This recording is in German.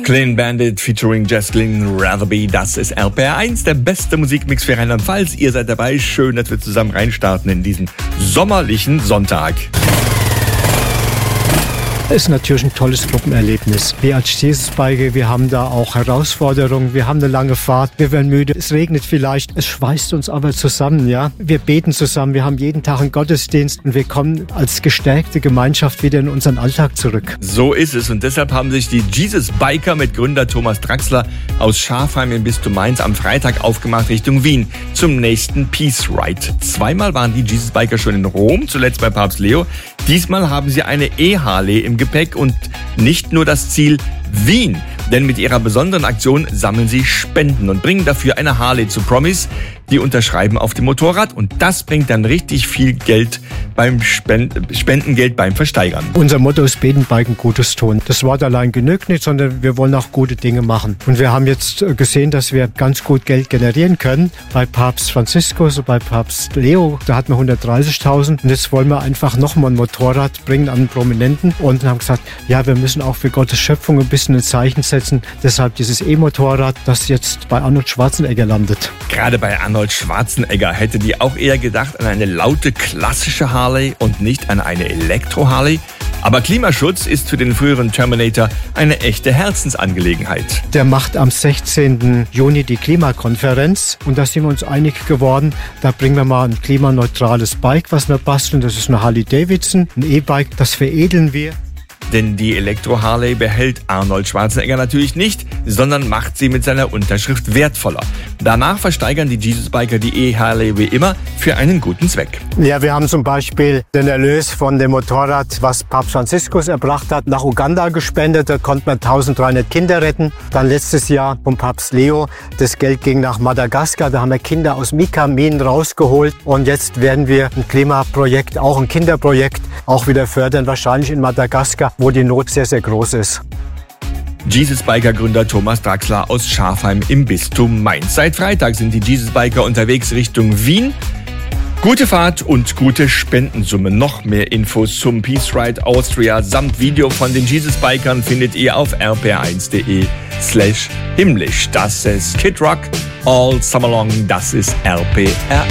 Clean Bandit featuring Jess Glynn, Rather Be, das ist RPR1, der beste Musikmix für Rheinland-Pfalz. Ihr seid dabei, schön, dass wir zusammen reinstarten in diesen sommerlichen Sonntag. Es ist natürlich ein tolles Gruppenerlebnis. Wir als Jesus-Biker, wir haben da auch Herausforderungen, wir haben eine lange Fahrt, wir werden müde, es regnet vielleicht, es schweißt uns aber zusammen, ja. Wir beten zusammen, wir haben jeden Tag einen Gottesdienst und wir kommen als gestärkte Gemeinschaft wieder in unseren Alltag zurück. So ist es und deshalb haben sich die Jesus-Biker mit Gründer Thomas Draxler aus Schafheim im Bistum Mainz am Freitag aufgemacht Richtung Wien zum nächsten Peace Ride. Zweimal waren die Jesus-Biker schon in Rom, zuletzt bei Papst Leo. Diesmal haben sie eine E-Harley im Gepäck und nicht nur das Ziel Wien. Denn mit ihrer besonderen Aktion sammeln sie Spenden und bringen dafür eine Harley zu Promise. Die unterschreiben auf dem Motorrad und das bringt dann richtig viel Geld beim Spendengeld beim Versteigern. Unser Motto ist Beten, Biken, Gutes tun. Das Wort allein genügt nicht, sondern wir wollen auch gute Dinge machen. Und wir haben jetzt gesehen, dass wir ganz gut Geld generieren können. Bei Papst Franziskus, bei Papst Leo, da hatten wir 130.000. Und jetzt wollen wir einfach nochmal ein Motorrad bringen an einen Prominenten und haben gesagt, ja, wir müssen auch für Gottes Schöpfung ein bisschen ein Zeichen setzen. Deshalb dieses E-Motorrad, das jetzt bei Arnold Schwarzenegger landet. Gerade bei Arnold Schwarzenegger hätte die auch eher gedacht an eine laute klassische Harley und nicht an eine Elektro-Harley. Aber Klimaschutz ist für den früheren Terminator eine echte Herzensangelegenheit. Der macht am 16. Juni die Klimakonferenz und da sind wir uns einig geworden, da bringen wir mal ein klimaneutrales Bike, was wir basteln. Das ist eine Harley Davidson, ein E-Bike, das veredeln wir. Denn die Elektro-Harley behält Arnold Schwarzenegger natürlich nicht, sondern macht sie mit seiner Unterschrift wertvoller. Danach versteigern die Jesus-Biker die E-Harley wie immer für einen guten Zweck. Ja, wir haben zum Beispiel den Erlös von dem Motorrad, was Papst Franziskus erbracht hat, nach Uganda gespendet. Da konnte man 1300 Kinder retten. Dann letztes Jahr vom Papst Leo, das Geld ging nach Madagaskar. Da haben wir Kinder aus Mika-Minen rausgeholt. Und jetzt werden wir ein Klimaprojekt, auch ein Kinderprojekt, auch wieder fördern, wahrscheinlich in Madagaskar, wo die Not sehr, sehr groß ist. Jesus-Biker-Gründer Thomas Draxler aus Schafheim im Bistum Mainz. Seit Freitag sind die Jesus-Biker unterwegs Richtung Wien. Gute Fahrt und gute Spendensumme. Noch mehr Infos zum Peace Ride Austria samt Video von den Jesus-Bikern findet ihr auf rpr1.de/himmlisch. Das ist Kid Rock, All Summer Long, das ist RPR1.